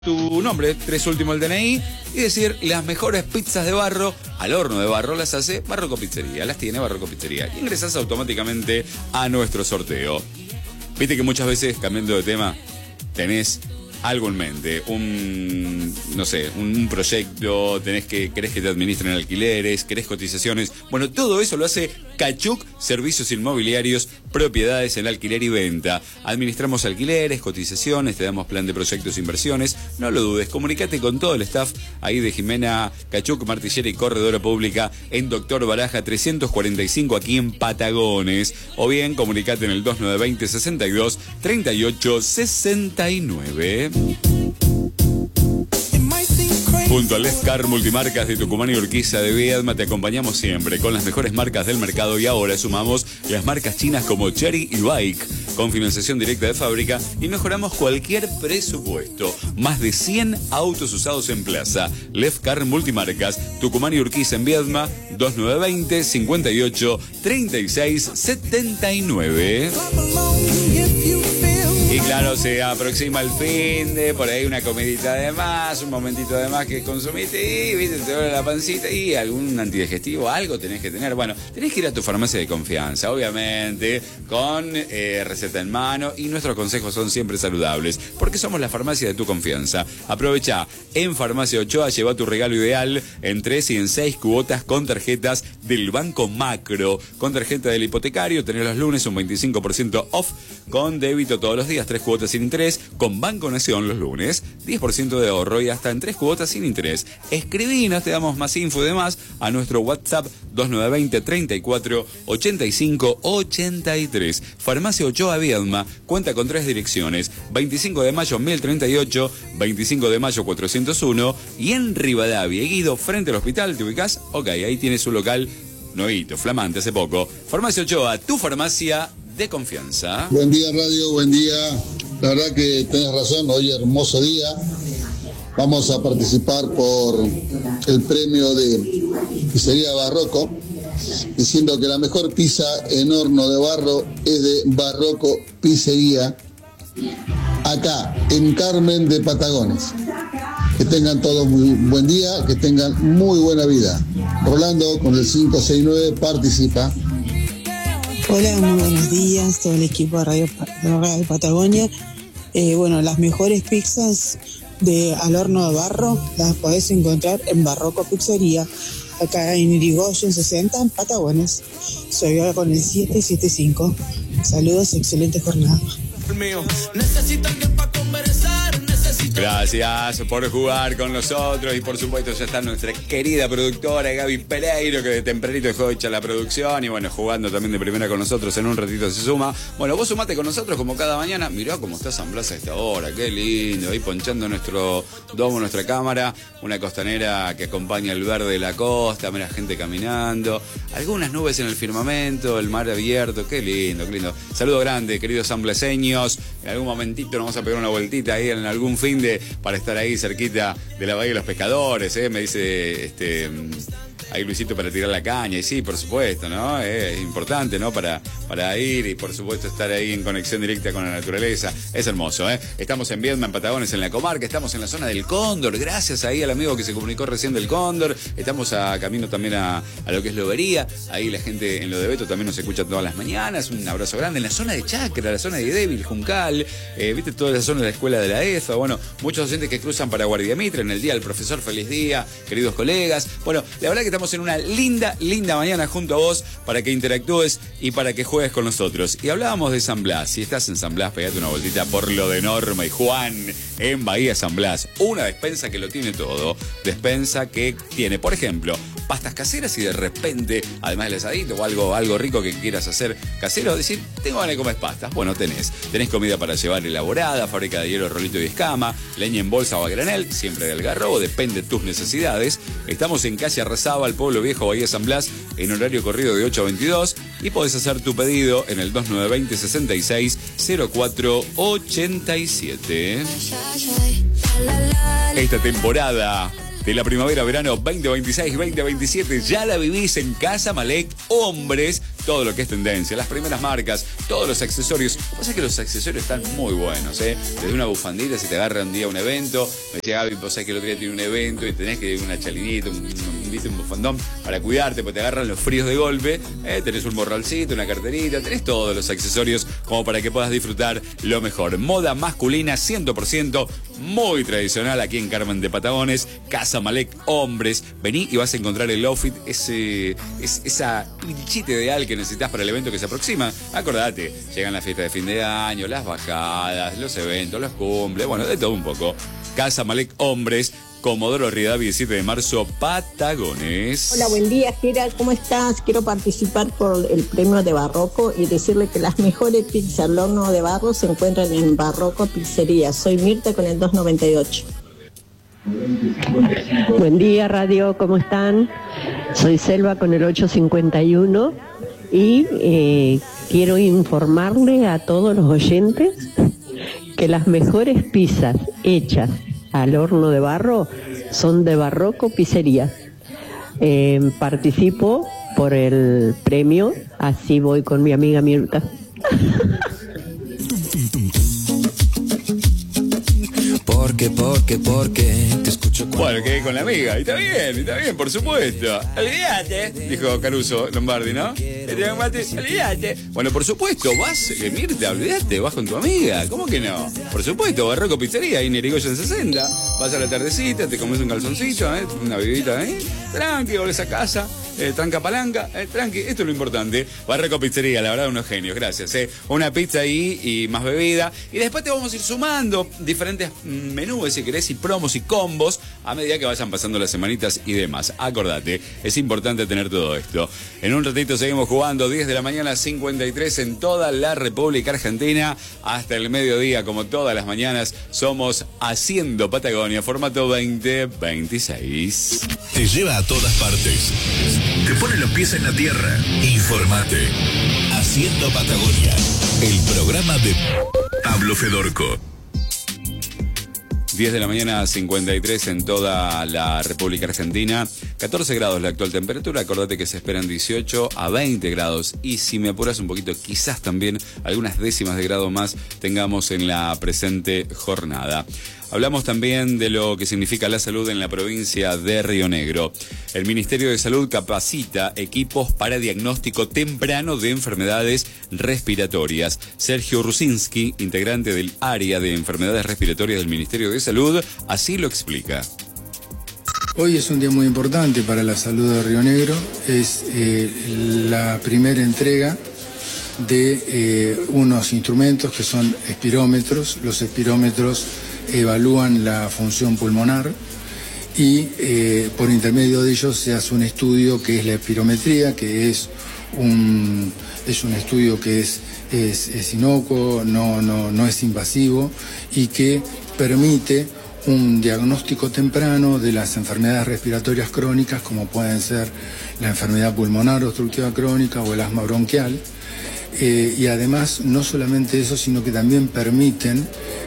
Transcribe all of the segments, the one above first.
Tu nombre, 3 últimos del DNI y decir las mejores pizzas de barro al horno de barro las hace Barroco Pizzería, las tiene Barroco Pizzería y ingresas automáticamente a nuestro sorteo. Viste que muchas veces, cambiando de tema, tenés algo en mente, un proyecto, querés que te administren alquileres, querés cotizaciones. Bueno, todo eso lo hace Cachuc Servicios Inmobiliarios, propiedades en alquiler y venta. Administramos alquileres, cotizaciones, te damos plan de proyectos e inversiones. No lo dudes, comunicate con todo el staff ahí de Jimena Cachuc, Martillera y Corredora Pública en Doctor Baraja 345 aquí en Patagones. O bien, comunicate en el 2920 62 38 69. Junto a Lefcar Multimarcas de Tucumán y Urquiza de Viedma te acompañamos siempre con las mejores marcas del mercado y ahora sumamos las marcas chinas como Chery y Bike con financiación directa de fábrica y mejoramos cualquier presupuesto. Más de 100 autos usados en plaza. Lefcar Multimarcas, Tucumán y Urquiza en Viedma, 2920 58 36 79. Y claro, se aproxima el fin de, por ahí una comidita de más, un momentito de más que consumiste y, viste, te duele la pancita y algún antidigestivo, algo tenés que tener. Bueno, tenés que ir a tu farmacia de confianza, obviamente, con receta en mano y nuestros consejos son siempre saludables, porque somos la farmacia de tu confianza. Aprovecha en Farmacia Ochoa, lleva tu regalo ideal en 3 y en 6 cuotas con tarjetas del Banco Macro. Con tarjeta del hipotecario, tenés los lunes un 25% off, con débito todos los días, 3 cuotas sin interés, con Banco Nación los lunes, 10% de ahorro y hasta en 3 cuotas sin interés. Escribinos, te damos más info y demás a nuestro WhatsApp 2920 34 85 83. Farmacia Ochoa Viedma cuenta con 3 direcciones, 25 de mayo 1038, 25 de mayo 401 y en Rivadavia y Guido, frente al hospital, ¿te ubicás? Ok, ahí tienes un local nuevito, flamante, hace poco. Farmacia Ochoa, tu farmacia de confianza. Buen día, radio, buen día. La verdad que tenés razón, hoy hermoso día. Vamos a participar por el premio de Pizzería Barroco, diciendo que la mejor pizza en horno de barro es de Barroco Pizzería, acá en Carmen de Patagones. Que tengan todos muy buen día, que tengan muy buena vida. Rolando con el 569 participa. Hola, muy buenos días, todo el equipo de Radio Patagonia. Bueno, las mejores pizzas al horno de barro las podés encontrar en Barroco Pizzería, acá en Irigoyen 60, en Patagones. Soy ahora con el 775. Saludos, excelente jornada. Gracias por jugar con nosotros y por supuesto ya está nuestra querida productora Gaby Pereiro, que de tempranito dejó hecha la producción y bueno, jugando también de primera con nosotros, en un ratito se suma. Bueno, vos sumate con nosotros como cada mañana. Mirá cómo está San Blas a esta hora, qué lindo, ahí ponchando nuestro domo, nuestra cámara, una costanera que acompaña el verde de la costa, mira gente caminando, algunas nubes en el firmamento, el mar abierto, qué lindo, qué lindo. Saludo grande, queridos sanblaseños, en algún momentito nos vamos a pegar una vueltita ahí en algún fin de para estar ahí cerquita de la Bahía de los Pescadores, me dice ahí Luisito para tirar la caña, y sí, por supuesto, ¿no? Es importante, ¿no? Para ir y por supuesto estar ahí en conexión directa con la naturaleza. Es hermoso, ¿eh? Estamos en Viedma, en Patagones, en la comarca, estamos en la zona del Cóndor, gracias ahí al amigo que se comunicó recién del Cóndor. Estamos a camino también a lo que es Lobería, ahí la gente en Lo de Beto también nos escucha todas las mañanas. Un abrazo grande en la zona de Chacra, la zona de Débil, Juncal, viste, toda la zona de la escuela de la EFA, bueno, muchos docentes que cruzan para Guardia Mitre en el día del profesor, feliz día, queridos colegas. Bueno, la verdad que estamos en una linda mañana junto a vos para que interactúes y para que juegues con nosotros. Y hablábamos de San Blas. Si estás en San Blas, pegate una vueltita por lo de Norma y Juan en Bahía San Blas. Una despensa que lo tiene todo. Despensa que tiene, por ejemplo, pastas caseras y de repente, además del asadito o algo rico que quieras hacer casero, decir, tengo ganas de comer pastas. Bueno, tenés comida para llevar elaborada, fábrica de hielo, rolito y escama, leña en bolsa o a granel, siempre de algarrobo, depende de tus necesidades. Estamos en calle Arrazábal, Pueblo Viejo, Bahía San Blas, en horario corrido de 8 a 22 y podés hacer tu pedido en el 2920 66 04 87. Esta temporada de la primavera-verano 2026-2027 ya la vivís en Casa Malek Hombres. todo lo que es tendencia, las primeras marcas, todos los accesorios. Pasa que los accesorios están muy buenos, Desde una bufandita, si te agarra un día un evento, me decía Gaby, vos sabés que el otro día tiene un evento y tenés que ir una chalinita, un bufandón para cuidarte, porque te agarran los fríos de golpe, tenés un morralcito, una carterita, tenés todos los accesorios como para que puedas disfrutar lo mejor. Moda masculina 100%, muy tradicional aquí en Carmen de Patagones, Casa Malek Hombres. Vení y vas a encontrar el outfit, esa pilchita ideal que necesitas para el evento que se aproxima. Acordate, llegan las fiestas de fin de año, las bajadas, los eventos, los cumples, bueno, de todo un poco. Casa Malek Hombres, Comodoro Rivadavia, 17 de marzo, Patagones. Hola, buen día, Gerard, ¿cómo estás? Quiero participar por el premio de Barroco y decirle que las mejores pizzas al horno de barro se encuentran en Barroco Pizzería. Soy Mirta con el 298. Buen día, radio, ¿cómo están? Soy Selva con el 851 y quiero informarle a todos los oyentes que las mejores pizzas hechas al horno de barro son de Barroco Pizzería. Participo por el premio, así voy con mi amiga Mirta. Porque te escucho cuando... Bueno, quedé con la amiga, y está bien, por supuesto. Olvídate, dijo Caruso Lombardi, ¿no? Olvídate. Bueno, por supuesto, vas, Mirta, olvídate, vas con tu amiga, ¿cómo que no? Por supuesto, Barroco Pizzería, ahí en Irigoyen 60, vas a la tardecita, te comes un calzoncito, una bebidita ahí, tranqui, volvés a casa. Tranca palanca, tranqui, esto es lo importante. Barroco Pizzería, la verdad, unos genios, gracias. Una pizza ahí y más bebida. Y después te vamos a ir sumando diferentes menús, si querés, y promos y combos a medida que vayan pasando las semanitas y demás. Acordate, es importante tener todo esto. En un ratito seguimos jugando, 10 de la mañana, 53 en toda la República Argentina. Hasta el mediodía, como todas las mañanas, somos Haciendo Patagonia, formato 2026. Te lleva a todas partes. Te pone los pies en la tierra. Informate. Haciendo Patagonia. El programa de Pablo Fedorco. 10 de la mañana, 53 en toda la República Argentina. 14 grados la actual temperatura. Acordate que se esperan 18 a 20 grados. Y si me apuras un poquito, quizás también algunas décimas de grado más tengamos en la presente jornada. Hablamos también de lo que significa la salud en la provincia de Río Negro. El Ministerio de Salud capacita equipos para diagnóstico temprano de enfermedades respiratorias. Sergio Rusinski, integrante del área de enfermedades respiratorias del Ministerio de Salud, así lo explica. Hoy es un día muy importante para la salud de Río Negro. Es la primera entrega de unos instrumentos que son espirómetros. Los espirómetros evalúan la función pulmonar y por intermedio de ellos se hace un estudio que es la espirometría, que es un estudio que es inocuo, no es invasivo y que permite un diagnóstico temprano de las enfermedades respiratorias crónicas, como pueden ser la enfermedad pulmonar obstructiva crónica o el asma bronquial. Y además, no solamente eso, sino que también permiten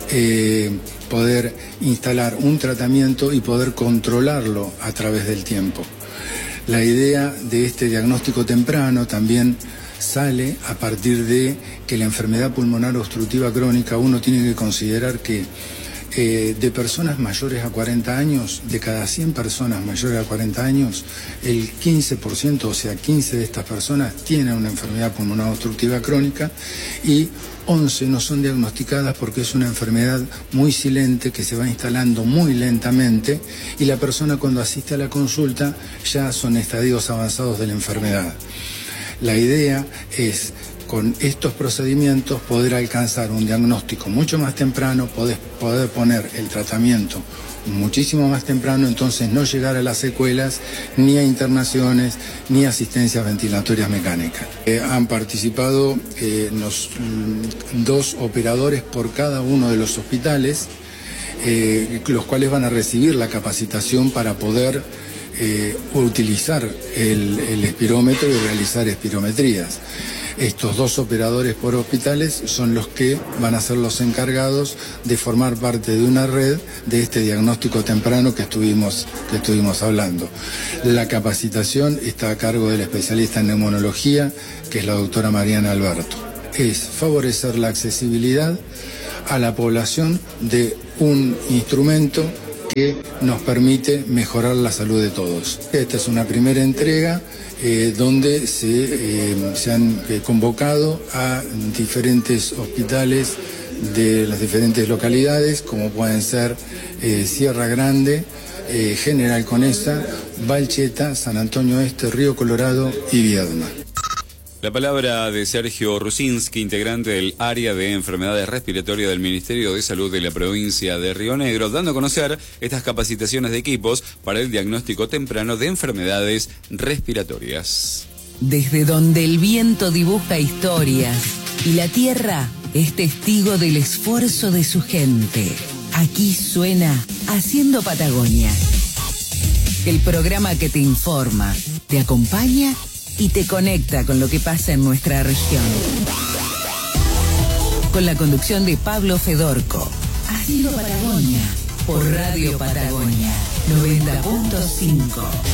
poder instalar un tratamiento y poder controlarlo a través del tiempo. La idea de este diagnóstico temprano también sale a partir de que la enfermedad pulmonar obstructiva crónica, uno tiene que considerar que de personas mayores a 40 años, de cada 100 personas mayores a 40 años, el 15%, o sea, 15 de estas personas tienen una enfermedad pulmonar obstructiva crónica y 11 no son diagnosticadas porque es una enfermedad muy silente que se va instalando muy lentamente y la persona cuando asiste a la consulta ya son estadios avanzados de la enfermedad. La idea es, con estos procedimientos, poder alcanzar un diagnóstico mucho más temprano, poder poner el tratamiento muchísimo más temprano, entonces no llegar a las secuelas, ni a internaciones, ni asistencias ventilatorias mecánicas. Han participado dos operadores por cada uno de los hospitales, los cuales van a recibir la capacitación para poder utilizar el espirómetro y realizar espirometrías. Estos 2 operadores por hospitales son los que van a ser los encargados de formar parte de una red de este diagnóstico temprano que estuvimos hablando. La capacitación está a cargo del especialista en neumonología, que es la doctora Mariana Alberto. Es favorecer la accesibilidad a la población de un instrumento que nos permite mejorar la salud de todos. Esta es una primera entrega donde se han convocado a diferentes hospitales de las diferentes localidades, como pueden ser Sierra Grande, General Conesa, Valcheta, San Antonio Este, Río Colorado y Viedma. La palabra de Sergio Rusinski, integrante del área de enfermedades respiratorias del Ministerio de Salud de la provincia de Río Negro, dando a conocer estas capacitaciones de equipos para el diagnóstico temprano de enfermedades respiratorias. Desde donde el viento dibuja historias y la tierra es testigo del esfuerzo de su gente. Aquí suena Haciendo Patagonia. El programa que te informa, te acompaña y te conecta con lo que pasa en nuestra región. Con la conducción de Pablo Fedorco. Haciendo Patagonia por Radio Patagonia 90.5.